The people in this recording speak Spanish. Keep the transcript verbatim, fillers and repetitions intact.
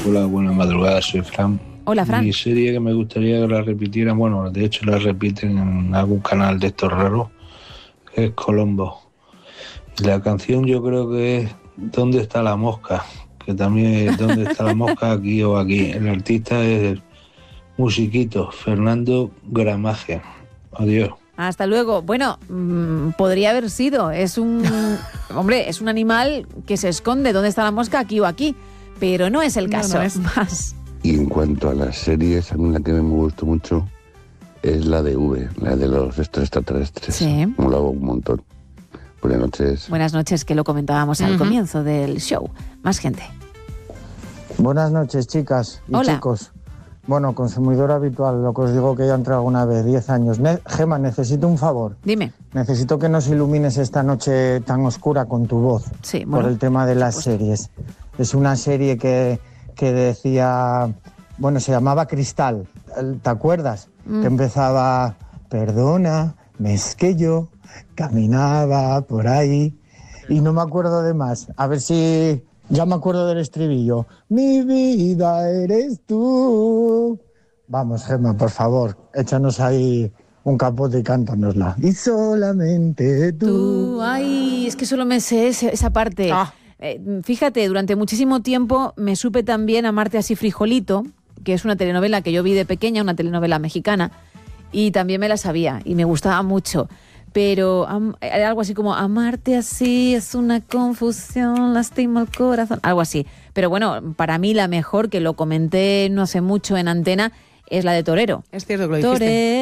Hola, buenas madrugadas, soy Fran. Hola, Fran. Mi serie que me gustaría que la repitieran, bueno, de hecho la repiten en algún canal de estos raros, es Colombo. Y la canción yo creo que es ¿Dónde está la mosca? Que también es ¿Dónde está la mosca? Aquí o aquí. El artista es Musiquito, Fernando Gramaje. Adiós. Hasta luego. Bueno, mmm, podría haber sido. Es un... hombre, es un animal que se esconde. ¿Dónde está la mosca? Aquí o aquí. Pero no es el caso. No, no es. Más. Y en cuanto a las series, a mí la que me gustó mucho es la de V, la de los extraterrestres. Sí. Me lo hago un montón. Buenas noches. Buenas noches, que lo comentábamos al Uh-huh. comienzo del show. Más gente. Buenas noches, chicas y Hola. chicos. Bueno, consumidor habitual, lo que os digo que ya he entrado alguna vez, diez años. Ne- Gema, necesito un favor. Dime. Necesito que nos ilumines esta noche tan oscura con tu voz. Sí, por bueno, el tema de las supuesto. series. Es una serie que, que decía, bueno, se llamaba Cristal, ¿te acuerdas? Mm. Que empezaba, perdona, me es que yo caminaba por ahí y no me acuerdo de más. A ver si ya me acuerdo del estribillo. Mi vida eres tú. Vamos, Gemma, por favor, échanos ahí un capote y cántanosla. Y solamente tú. Tú, ay, es que solo me sé ese- esa parte. Ah. Eh, fíjate, durante muchísimo tiempo me supe también Amarte así frijolito, que es una telenovela que yo vi de pequeña, una telenovela mexicana, y también me la sabía y me gustaba mucho. Pero am- era algo así como amarte así es una confusión, lastima el corazón, algo así. Pero bueno, para mí la mejor, que lo comenté no hace mucho en Antena, es la de Torero. Es cierto que lo dijiste. Torero.